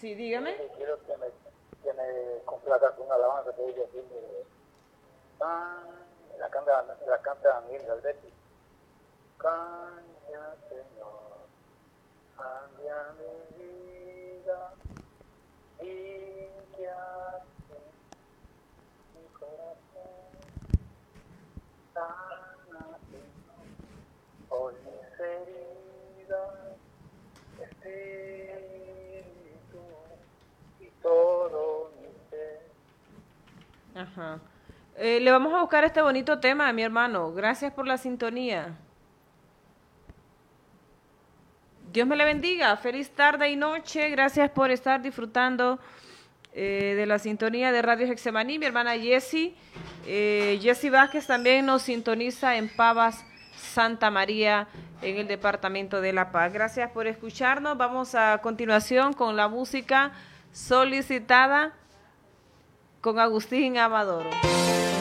Sí, dígame. Quiero que me complazca con una alabanza que dice así, mire, la canta Miguel Galdetti. Cambia, Señor, cambia mi vida, limpia mi corazón, sana, por mis heridas, espíritu y todo mi ser. Ajá. Le vamos a buscar este bonito tema, mi hermano. Gracias por la sintonía. Dios me le bendiga. Feliz tarde y noche. Gracias por estar disfrutando de la sintonía de Radio Getsemaní. Mi hermana Jessie. Jessie Vázquez también nos sintoniza en Pavas, Santa María, en el departamento de La Paz. Gracias por escucharnos. Vamos a continuación con la música solicitada con Agustín Amadoro.